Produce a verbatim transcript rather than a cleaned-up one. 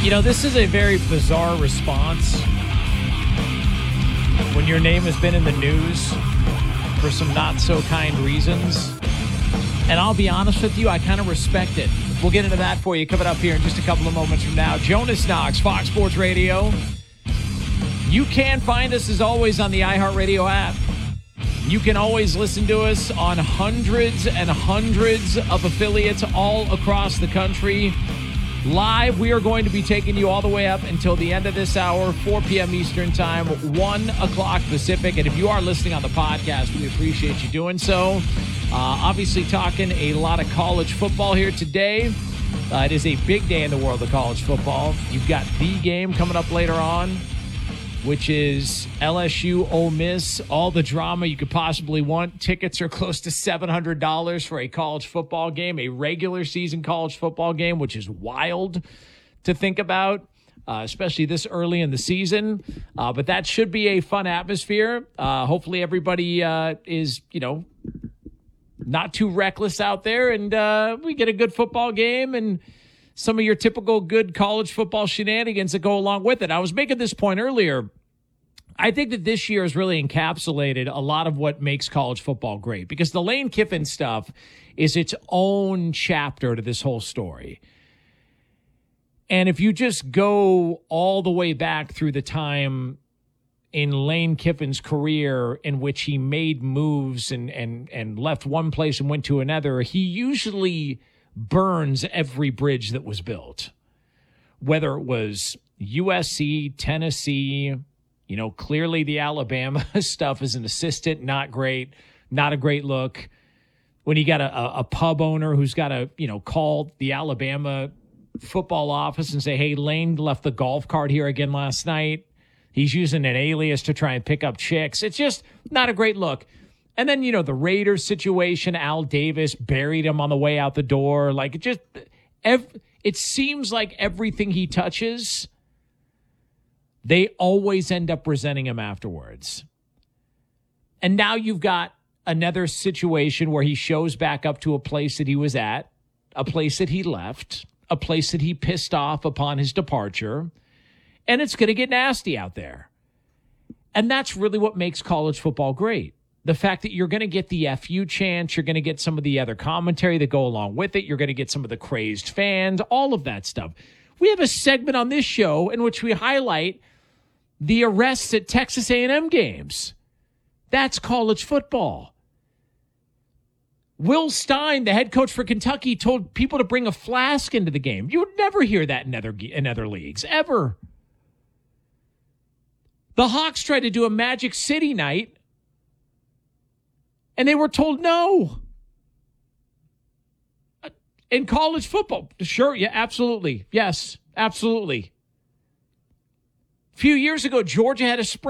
You know, this is a very bizarre response when your name has been in the news for some not-so-kind reasons. And I'll be honest with you, I kind of respect it. We'll get into that for you coming up here in just a couple of moments from now. Jonas Knox, Fox Sports Radio. You can find us, as always, on the iHeartRadio app. You can always listen to us on hundreds and hundreds of affiliates all across the country. Live, we are going to be taking you all the way up until the end of this hour, four p.m. Eastern Time, one o'clock Pacific. And if you are listening on the podcast, we appreciate you doing so. Uh, obviously, talking a lot of college football here today. Uh, it is a big day in the world of college football. You've got the game coming up later on, which is L S U Ole Miss. All the drama you could possibly want. Tickets are close to seven hundred dollars for a college football game, a regular season college football game, which is wild to think about, uh, especially this early in the season. Uh, but that should be a fun atmosphere. Uh, hopefully everybody uh, is, you know, not too reckless out there, and uh, we get a good football game and some of your typical good college football shenanigans that go along with it. I was making this point earlier. I think that this year has really encapsulated a lot of what makes college football great, because the Lane Kiffin stuff is its own chapter to this whole story. And if you just go all the way back through the time in Lane Kiffin's career in which he made moves and and and left one place and went to another, he usually burns every bridge that was built, whether it was U S C, Tennessee, you know, clearly the Alabama stuff as an assistant, not great, not a great look. When you got a, a, a pub owner who's got to, you know, call the Alabama football office and say, hey, Lane left the golf cart here again last night. He's using an alias to try and pick up chicks. It's just not a great look. And then, you know, the Raiders situation, Al Davis buried him on the way out the door. Like, it just, ev- it seems like everything he touches, they always end up resenting him afterwards. And now you've got another situation where he shows back up to a place that he was at, a place that he left, a place that he pissed off upon his departure, and it's going to get nasty out there. And that's really what makes college football great. The fact that you're going to get the F U chants, you're going to get some of the other commentary that go along with it, you're going to get some of the crazed fans, all of that stuff. We have a segment on this show in which we highlight the arrests at Texas A and M games. That's college football. Will Stein, the head coach for Kentucky, told people to bring a flask into the game. You would never hear that in other, in other leagues, ever. The Hawks tried to do a Magic City night, and they were told no. In college football, sure, yeah, absolutely. Yes, absolutely. A few years ago, Georgia had a spring